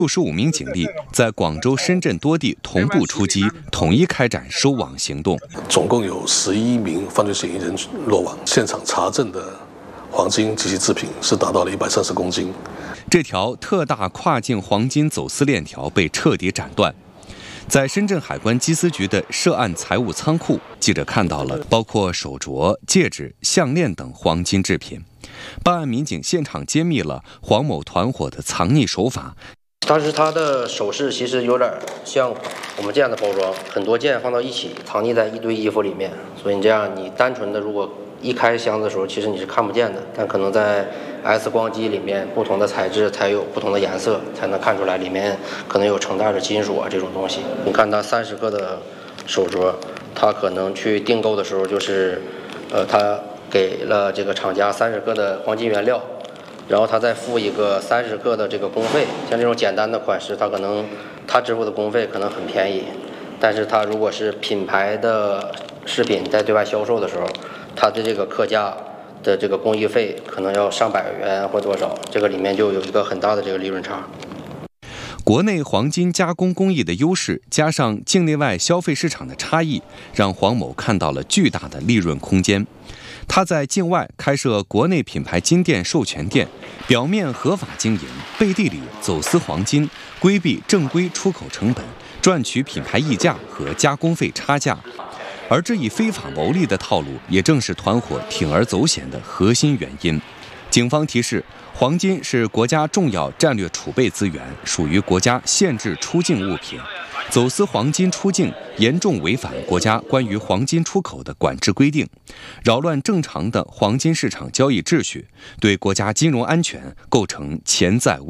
65名警力在广州、深圳多地同步出击，统一开展收网行动。 总共有11名犯罪嫌疑人落网，现场查证的黄金及其制品是达到了130公斤。 这条特大跨境黄金走私链条被彻底斩断。在深圳海关缉私局的涉案财物仓库，记者看到了包括手镯、戒指、项链等黄金制品。办案民警现场揭秘了黄某团伙的藏匿手法。 但是它的首饰其实有点像我们这样的包装，很多件放到一起，藏匿在一堆衣服里面。所以你这样，你单纯的如果一开箱子的时候，其实你是看不见的。但可能在 X 光机里面，不同的材质才有不同的颜色，才能看出来里面可能有承带着金属啊这种东西。你看它30克的手镯，它可能去订购的时候就是，它给了这个厂家30克的黄金原料。然后他再付一个30克的这个工费，像这种简单的款式，他支付的工费可能很便宜，但是他如果是品牌的饰品在对外销售的时候，他的这个客价的这个工艺费可能要上百元或多少，这个里面就有一个很大的这个利润差。 国内黄金加工工艺的优势，加上境内外消费市场的差异，让黄某看到了巨大的利润空间。他在境外开设国内品牌金店授权店，表面合法经营，背地里走私黄金，规避正规出口成本，赚取品牌溢价和加工费差价。而这一非法牟利的套路，也正是团伙铤而走险的核心原因。警方提示，黄金是国家重要战略储备资源，属于国家限制出境物品。走私黄金出境严重违反国家关于黄金出口的管制规定，扰乱正常的黄金市场交易秩序，对国家金融安全构成潜在危